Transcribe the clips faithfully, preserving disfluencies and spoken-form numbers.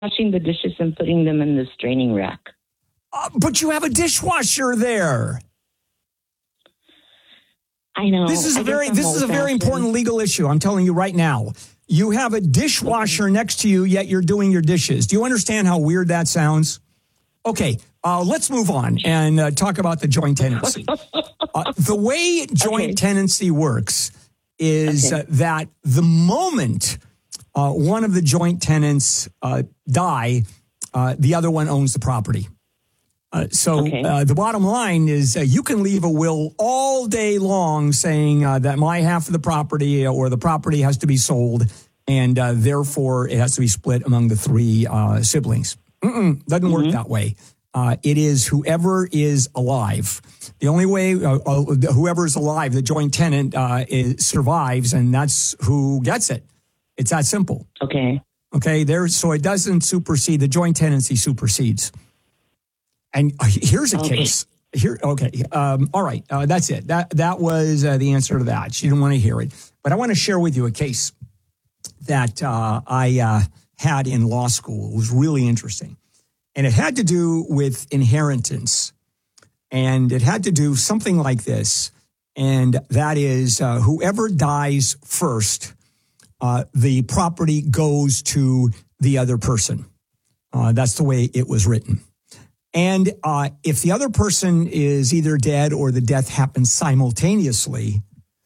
washing the dishes and putting them in the straining rack. Uh, but you have a dishwasher there. I know. This is I a very guess I'm this is a very old-fashioned. important legal issue. I'm telling you right now. You have a dishwasher next to you, yet you're doing your dishes. Do you understand how weird that sounds? Okay, uh, let's move on and uh, talk about the joint tenancy. Uh, the way joint Okay. tenancy works is Okay. uh, that the moment uh, one of the joint tenants uh, die, uh, the other one owns the property. Uh, so Okay. uh, the bottom line is uh, you can leave a will all day long saying uh, that my half of the property or the property has to be sold and uh, therefore it has to be split among the three uh, siblings. Mm-mm, doesn't Mm-hmm. work that way. Uh, it is whoever is alive. The only way uh, uh, whoever is alive, the joint tenant uh, is, survives, and that's who gets it. It's that simple. Okay. Okay, there. So it doesn't supersede. The joint tenancy supersedes. And here's a Okay. case. Here, okay. Um, all right. Uh, that's it. That that was uh, the answer to that. She didn't want to hear it, but I want to share with you a case that uh, I uh, had in law school. It was really interesting, and it had to do with inheritance, and it had to do something like this, and that is uh, whoever dies first, uh, the property goes to the other person. Uh, that's the way it was written. And uh, if the other person is either dead or the death happens simultaneously,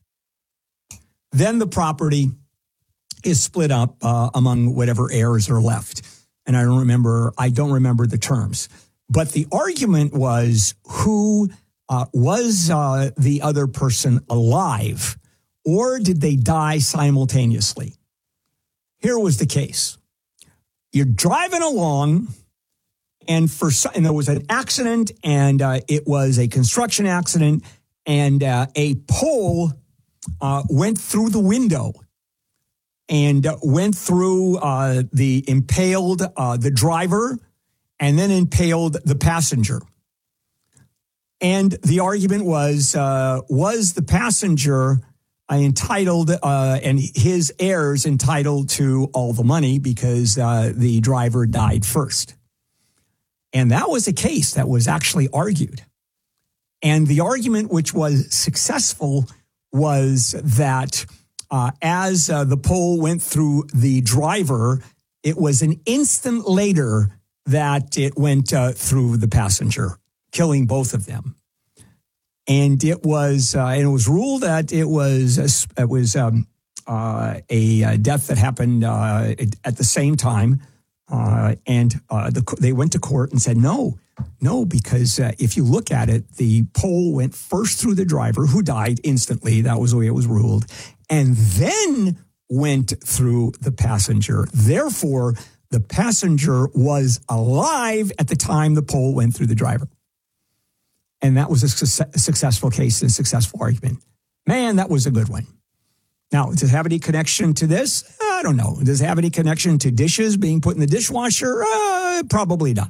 then the property is split up uh, among whatever heirs are left. And I don't remember, I don't remember the terms. But the argument was who uh, was uh, the other person alive, or did they die simultaneously? Here was the case. You're driving along. And for and there was an accident, and uh, it was a construction accident, and uh, a pole uh, went through the window and uh, went through uh, the impaled uh, the driver, and then impaled the passenger. And the argument was uh, was the passenger uh, entitled uh, and his heirs entitled to all the money because uh, the driver died first. And that was a case that was actually argued. And the argument which was successful was that uh, as uh, the pole went through the driver, it was an instant later that it went uh, through the passenger, killing both of them. And it was uh, and it was ruled that it was a, it was um, uh, a death that happened uh, at the same time. Uh, and uh, the, they went to court and said, no, no, because uh, if you look at it, the pole went first through the driver who died instantly. That was the way it was ruled. And then went through the passenger. Therefore, the passenger was alive at the time the pole went through the driver. And that was a su- successful case and successful argument. Man, that was a good one. Now, does it have any connection to this? I don't know. Does it have any connection to dishes being put in the dishwasher? Uh, probably not.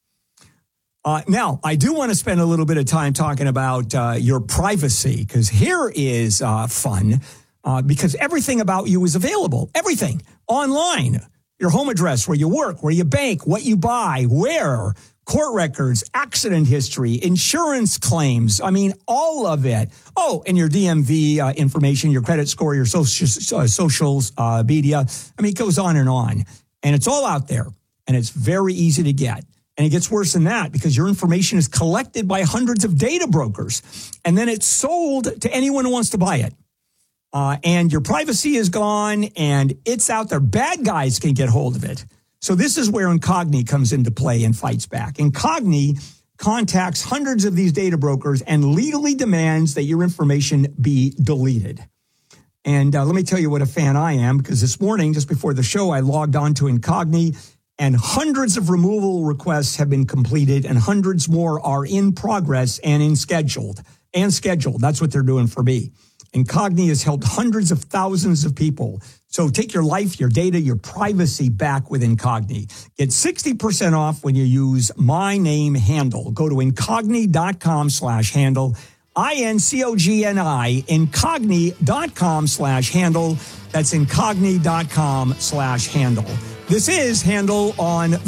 Uh, now, I do want to spend a little bit of time talking about uh, your privacy, because here is uh, fun, uh, because everything about you is available. Everything online. Your home address, where you work, where you bank, what you buy, where, court records, accident history, insurance claims. I mean, all of it. Oh, and your D M V uh, information, your credit score, your social, uh, socials, uh, media. I mean, it goes on and on. And it's all out there. And it's very easy to get. And it gets worse than that because your information is collected by hundreds of data brokers. And then it's sold to anyone who wants to buy it. Uh, and your privacy is gone and it's out there. Bad guys can get hold of it. So this is where Incogni comes into play and fights back. Incogni contacts hundreds of these data brokers and legally demands that your information be deleted. And uh, let me tell you what a fan I am, because this morning, just before the show, I logged on to Incogni and hundreds of removal requests have been completed and hundreds more are in progress and in scheduled and scheduled. That's what they're doing for me. Incogni has helped hundreds of thousands of people. So take your life, your data, your privacy back with Incogni. Get sixty percent off when you use my name handle. Go to incogni.com slash handle, I N C O G N I, incogni.com slash handle. That's incogni.com slash handle. This is Handel on